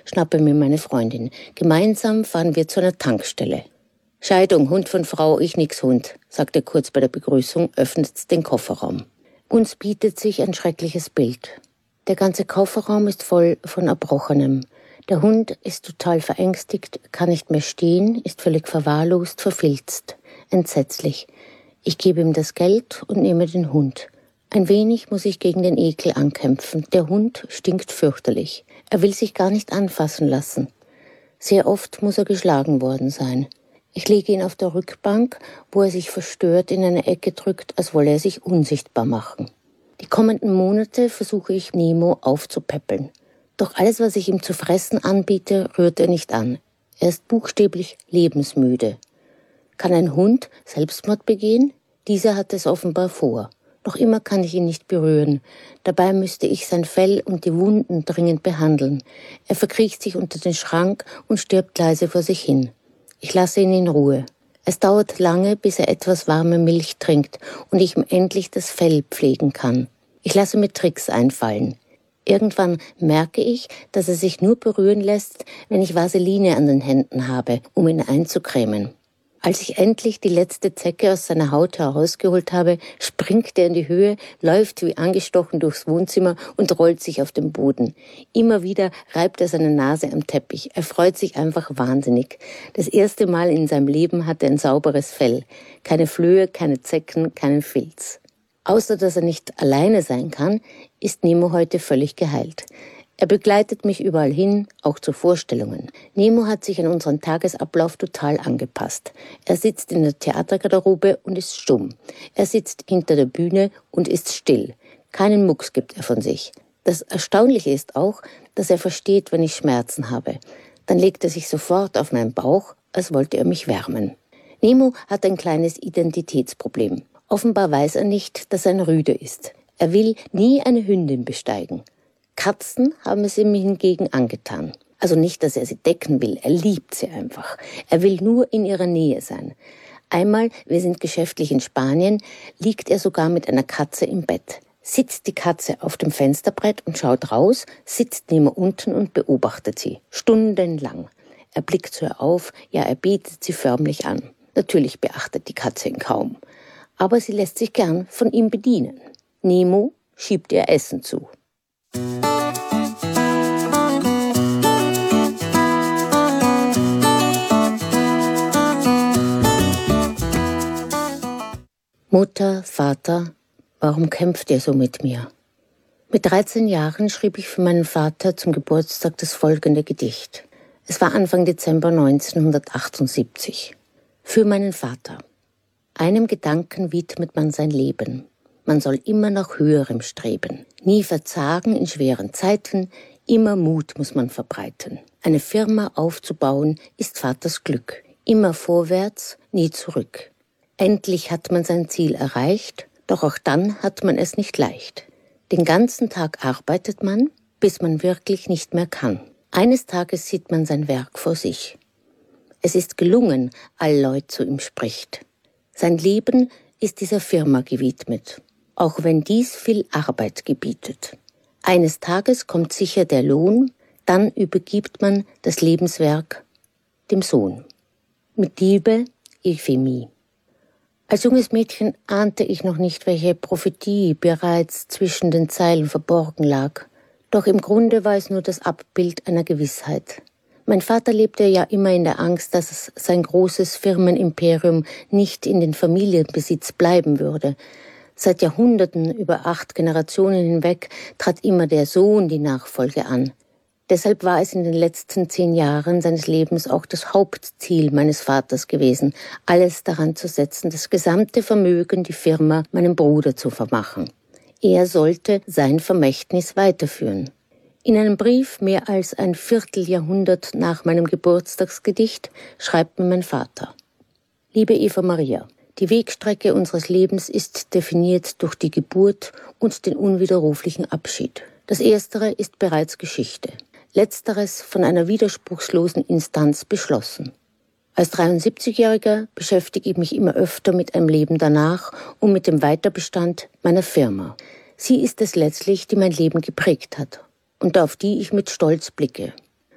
schnappe mir meine Freundin. Gemeinsam fahren wir zu einer Tankstelle. Scheidung, Hund von Frau, ich nix Hund, sagt er kurz bei der Begrüßung, öffnet den Kofferraum. Uns bietet sich ein schreckliches Bild. Der ganze Kofferraum ist voll von Erbrochenem. Der Hund ist total verängstigt, kann nicht mehr stehen, ist völlig verwahrlost, verfilzt. Entsetzlich. Ich gebe ihm das Geld und nehme den Hund. Ein wenig muss ich gegen den Ekel ankämpfen. Der Hund stinkt fürchterlich. Er will sich gar nicht anfassen lassen. Sehr oft muss er geschlagen worden sein. Ich lege ihn auf der Rückbank, wo er sich verstört in eine Ecke drückt, als wolle er sich unsichtbar machen. Die kommenden Monate versuche ich, Nemo aufzupäppeln. Doch alles, was ich ihm zu fressen anbiete, rührt er nicht an. Er ist buchstäblich lebensmüde. Kann ein Hund Selbstmord begehen? Dieser hat es offenbar vor. Noch immer kann ich ihn nicht berühren. Dabei müsste ich sein Fell und die Wunden dringend behandeln. Er verkriecht sich unter den Schrank und stirbt leise vor sich hin. Ich lasse ihn in Ruhe. Es dauert lange, bis er etwas warme Milch trinkt und ich ihm endlich das Fell pflegen kann. Ich lasse mir Tricks einfallen. Irgendwann merke ich, dass er sich nur berühren lässt, wenn ich Vaseline an den Händen habe, um ihn einzucremen. Als ich endlich die letzte Zecke aus seiner Haut herausgeholt habe, springt er in die Höhe, läuft wie angestochen durchs Wohnzimmer und rollt sich auf den Boden. Immer wieder reibt er seine Nase am Teppich. Er freut sich einfach wahnsinnig. Das erste Mal in seinem Leben hat er ein sauberes Fell. Keine Flöhe, keine Zecken, keinen Filz. Außer dass er nicht alleine sein kann, ist Nemo heute völlig geheilt. Er begleitet mich überall hin, auch zu Vorstellungen. Nemo hat sich an unseren Tagesablauf total angepasst. Er sitzt in der Theatergarderobe und ist stumm. Er sitzt hinter der Bühne und ist still. Keinen Mucks gibt er von sich. Das Erstaunliche ist auch, dass er versteht, wenn ich Schmerzen habe. Dann legt er sich sofort auf meinen Bauch, als wollte er mich wärmen. Nemo hat ein kleines Identitätsproblem. Offenbar weiß er nicht, dass er ein Rüde ist. Er will nie eine Hündin besteigen. Katzen haben es ihm hingegen angetan. Also nicht, dass er sie decken will, er liebt sie einfach. Er will nur in ihrer Nähe sein. Einmal, wir sind geschäftlich in Spanien, liegt er sogar mit einer Katze im Bett. Sitzt die Katze auf dem Fensterbrett und schaut raus, sitzt neben unten und beobachtet sie. Stundenlang. Er blickt zu ihr auf, ja, er betet sie förmlich an. Natürlich beachtet die Katze ihn kaum. Aber sie lässt sich gern von ihm bedienen. Nemo schiebt ihr Essen zu. Mutter, Vater, warum kämpft ihr so mit mir? Mit 13 Jahren schrieb ich für meinen Vater zum Geburtstag das folgende Gedicht. Es war Anfang Dezember 1978. Für meinen Vater. Einem Gedanken widmet man sein Leben. Man soll immer nach Höherem streben. Nie verzagen in schweren Zeiten, immer Mut muss man verbreiten. Eine Firma aufzubauen ist Vaters Glück. Immer vorwärts, nie zurück. Endlich hat man sein Ziel erreicht, doch auch dann hat man es nicht leicht. Den ganzen Tag arbeitet man, bis man wirklich nicht mehr kann. Eines Tages sieht man sein Werk vor sich. Es ist gelungen, all Leut zu ihm spricht. Sein Leben ist dieser Firma gewidmet, auch wenn dies viel Arbeit gebietet. Eines Tages kommt sicher der Lohn, dann übergibt man das Lebenswerk dem Sohn. Mit Liebe, Euphemie. Als junges Mädchen ahnte ich noch nicht, welche Prophetie bereits zwischen den Zeilen verborgen lag. Doch im Grunde war es nur das Abbild einer Gewissheit. Mein Vater lebte ja immer in der Angst, dass sein großes Firmenimperium nicht in den Familienbesitz bleiben würde. Seit Jahrhunderten, über 8 Generationen hinweg, trat immer der Sohn die Nachfolge an. Deshalb war es in den letzten 10 Jahren seines Lebens auch das Hauptziel meines Vaters gewesen, alles daran zu setzen, das gesamte Vermögen, die Firma, meinem Bruder zu vermachen. Er sollte sein Vermächtnis weiterführen. In einem Brief mehr als ein Vierteljahrhundert nach meinem Geburtstagsgedicht schreibt mir mein Vater: Liebe Eva Maria, die Wegstrecke unseres Lebens ist definiert durch die Geburt und den unwiderruflichen Abschied. Das Erstere ist bereits Geschichte. Letzteres von einer widerspruchslosen Instanz beschlossen. Als 73-Jähriger beschäftige ich mich immer öfter mit einem Leben danach und mit dem Weiterbestand meiner Firma. Sie ist es letztlich, die mein Leben geprägt hat und auf die ich mit Stolz blicke.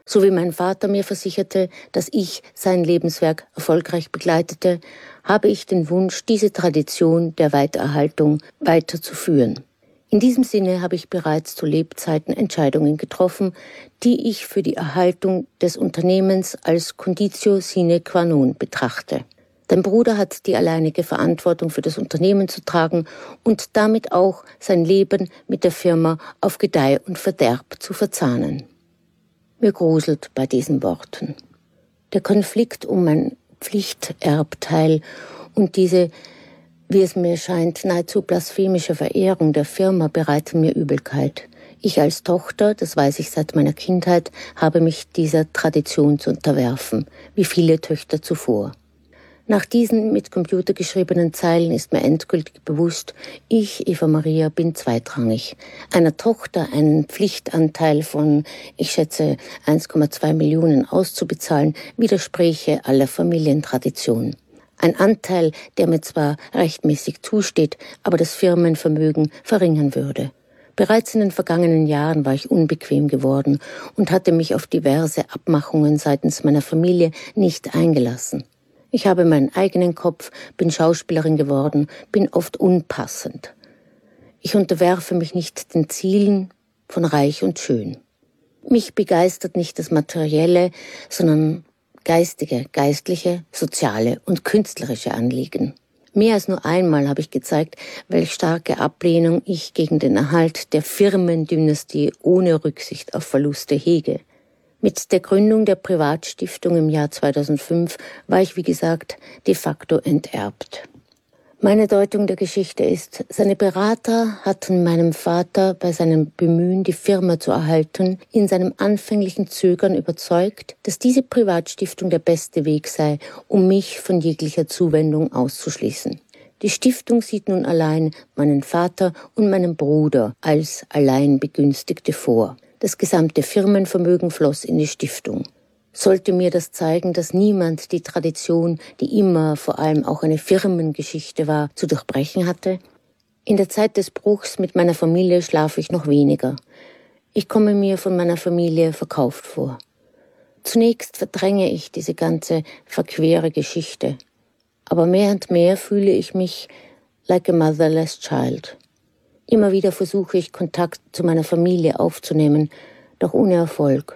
So wie mein Vater mir versicherte, dass ich sein Lebenswerk erfolgreich begleitete, habe ich den Wunsch, diese Tradition der Weitererhaltung weiterzuführen. In diesem Sinne habe ich bereits zu Lebzeiten Entscheidungen getroffen, die ich für die Erhaltung des Unternehmens als Conditio sine qua non betrachte. Dein Bruder hat die alleinige Verantwortung für das Unternehmen zu tragen und damit auch sein Leben mit der Firma auf Gedeih und Verderb zu verzahnen. Mir gruselt bei diesen Worten. Der Konflikt um mein Pflichterbteil und diese, wie es mir scheint, nahezu blasphemische Verehrung der Firma bereiten mir Übelkeit. Ich als Tochter, das weiß ich seit meiner Kindheit, habe mich dieser Tradition zu unterwerfen, wie viele Töchter zuvor. Nach diesen mit Computer geschriebenen Zeilen ist mir endgültig bewusst, ich, Eva Maria, bin zweitrangig. Einer Tochter einen Pflichtanteil von, ich schätze, 1,2 Millionen auszubezahlen, widerspräche aller Familientradition. Ein Anteil, der mir zwar rechtmäßig zusteht, aber das Firmenvermögen verringern würde. Bereits in den vergangenen Jahren war ich unbequem geworden und hatte mich auf diverse Abmachungen seitens meiner Familie nicht eingelassen. Ich habe meinen eigenen Kopf, bin Schauspielerin geworden, bin oft unpassend. Ich unterwerfe mich nicht den Zielen von Reich und Schön. Mich begeistert nicht das Materielle, sondern geistige, geistliche, soziale und künstlerische Anliegen. Mehr als nur einmal habe ich gezeigt, welch starke Ablehnung ich gegen den Erhalt der Firmendynastie ohne Rücksicht auf Verluste hege. Mit der Gründung der Privatstiftung im Jahr 2005 war ich, wie gesagt, de facto enterbt. Meine Deutung der Geschichte ist, seine Berater hatten meinem Vater bei seinem Bemühen, die Firma zu erhalten, in seinem anfänglichen Zögern überzeugt, dass diese Privatstiftung der beste Weg sei, um mich von jeglicher Zuwendung auszuschließen. Die Stiftung sieht nun allein meinen Vater und meinen Bruder als Alleinbegünstigte vor. Das gesamte Firmenvermögen floss in die Stiftung. Sollte mir das zeigen, dass niemand die Tradition, die immer vor allem auch eine Firmengeschichte war, zu durchbrechen hatte? In der Zeit des Bruchs mit meiner Familie schlafe ich noch weniger. Ich komme mir von meiner Familie verkauft vor. Zunächst verdränge ich diese ganze verquere Geschichte. Aber mehr und mehr fühle ich mich like a motherless child. Immer wieder versuche ich, Kontakt zu meiner Familie aufzunehmen, doch ohne Erfolg.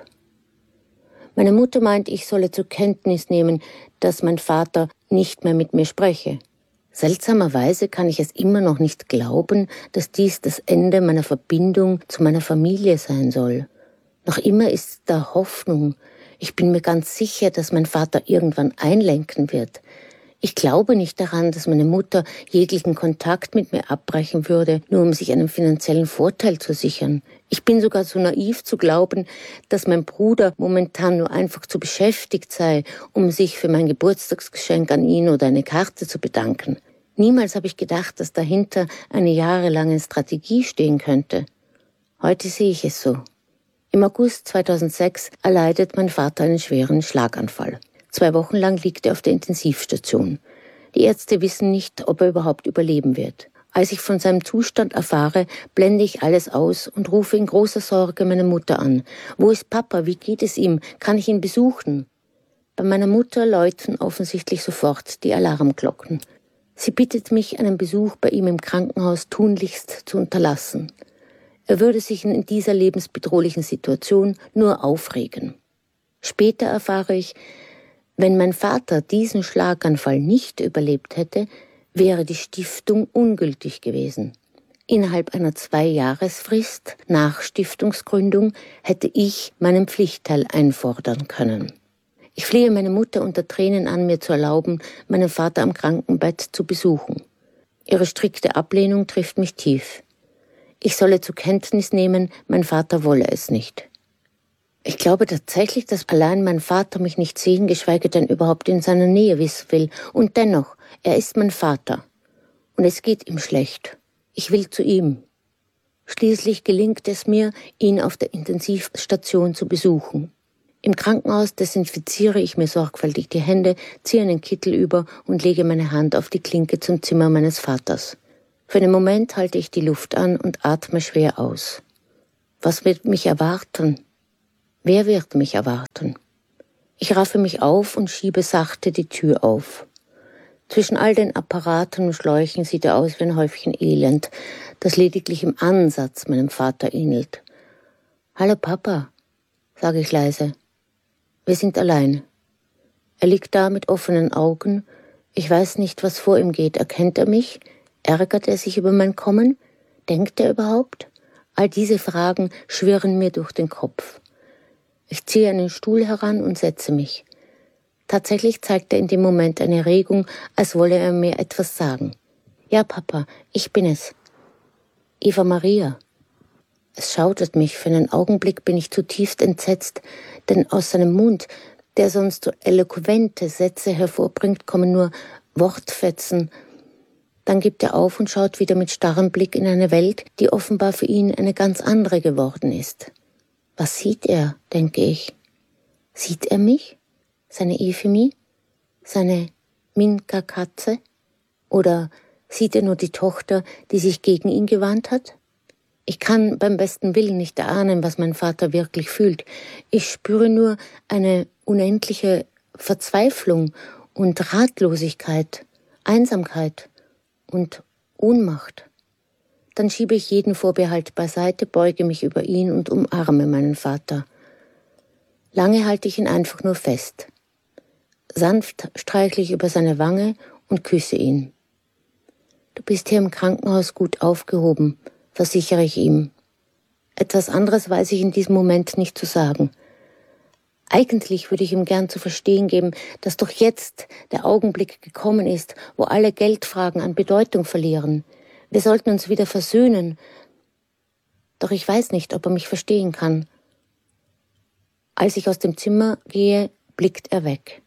Meine Mutter meint, ich solle zur Kenntnis nehmen, dass mein Vater nicht mehr mit mir spreche. Seltsamerweise kann ich es immer noch nicht glauben, dass dies das Ende meiner Verbindung zu meiner Familie sein soll. Noch immer ist da Hoffnung. Ich bin mir ganz sicher, dass mein Vater irgendwann einlenken wird. Ich glaube nicht daran, dass meine Mutter jeglichen Kontakt mit mir abbrechen würde, nur um sich einen finanziellen Vorteil zu sichern. Ich bin sogar so naiv zu glauben, dass mein Bruder momentan nur einfach zu beschäftigt sei, um sich für mein Geburtstagsgeschenk an ihn oder eine Karte zu bedanken. Niemals habe ich gedacht, dass dahinter eine jahrelange Strategie stehen könnte. Heute sehe ich es so. Im August 2006 erleidet mein Vater einen schweren Schlaganfall. 2 Wochen lang liegt er auf der Intensivstation. Die Ärzte wissen nicht, ob er überhaupt überleben wird. Als ich von seinem Zustand erfahre, blende ich alles aus und rufe in großer Sorge meine Mutter an. Wo ist Papa? Wie geht es ihm? Kann ich ihn besuchen? Bei meiner Mutter läuten offensichtlich sofort die Alarmglocken. Sie bittet mich, einen Besuch bei ihm im Krankenhaus tunlichst zu unterlassen. Er würde sich in dieser lebensbedrohlichen Situation nur aufregen. Später erfahre ich, wenn mein Vater diesen Schlaganfall nicht überlebt hätte, wäre die Stiftung ungültig gewesen. Innerhalb einer 2-Jahresfrist nach Stiftungsgründung hätte ich meinen Pflichtteil einfordern können. Ich flehe meine Mutter unter Tränen an, mir zu erlauben, meinen Vater am Krankenbett zu besuchen. Ihre strikte Ablehnung trifft mich tief. Ich solle zur Kenntnis nehmen, mein Vater wolle es nicht. Ich glaube tatsächlich, dass allein mein Vater mich nicht sehen, geschweige denn überhaupt in seiner Nähe wissen will. Und dennoch, er ist mein Vater. Und es geht ihm schlecht. Ich will zu ihm. Schließlich gelingt es mir, ihn auf der Intensivstation zu besuchen. Im Krankenhaus desinfiziere ich mir sorgfältig die Hände, ziehe einen Kittel über und lege meine Hand auf die Klinke zum Zimmer meines Vaters. Für einen Moment halte ich die Luft an und atme schwer aus. Was wird mich erwarten? Wer wird mich erwarten? Ich raffe mich auf und schiebe sachte die Tür auf. Zwischen all den Apparaten und Schläuchen sieht er aus wie ein Häufchen Elend, das lediglich im Ansatz meinem Vater ähnelt. »Hallo Papa«, sage ich leise. Wir sind allein. Er liegt da mit offenen Augen. Ich weiß nicht, was vor ihm geht. Erkennt er mich? Ärgert er sich über mein Kommen? Denkt er überhaupt? All diese Fragen schwirren mir durch den Kopf. Ich ziehe einen Stuhl heran und setze mich. Tatsächlich zeigt er in dem Moment eine Regung, als wolle er mir etwas sagen. »Ja, Papa, ich bin es. Eva Maria.« Es schaudert mich. Für einen Augenblick bin ich zutiefst entsetzt, denn aus seinem Mund, der sonst so eloquente Sätze hervorbringt, kommen nur Wortfetzen. Dann gibt er auf und schaut wieder mit starrem Blick in eine Welt, die offenbar für ihn eine ganz andere geworden ist. Was sieht er, denke ich? Sieht er mich? Seine Euphemie? Seine Minka-Katze? Oder sieht er nur die Tochter, die sich gegen ihn gewandt hat? Ich kann beim besten Willen nicht erahnen, was mein Vater wirklich fühlt. Ich spüre nur eine unendliche Verzweiflung und Ratlosigkeit, Einsamkeit und Ohnmacht. Dann schiebe ich jeden Vorbehalt beiseite, beuge mich über ihn und umarme meinen Vater. Lange halte ich ihn einfach nur fest. Sanft streichle ich über seine Wange und küsse ihn. »Du bist hier im Krankenhaus gut aufgehoben«, versichere ich ihm. Etwas anderes weiß ich in diesem Moment nicht zu sagen. Eigentlich würde ich ihm gern zu verstehen geben, dass doch jetzt der Augenblick gekommen ist, wo alle Geldfragen an Bedeutung verlieren. Wir sollten uns wieder versöhnen. Doch ich weiß nicht, ob er mich verstehen kann. Als ich aus dem Zimmer gehe, blickt er weg.